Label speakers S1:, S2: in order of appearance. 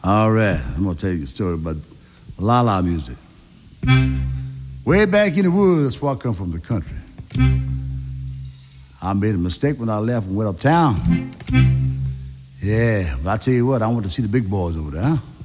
S1: All right, I'm gonna tell you a story about la-la music. Way back in the woods, that's where I come from, the country. I made a mistake when I left and went uptown. Yeah, but I tell you what, I want to see the big boys over there, huh?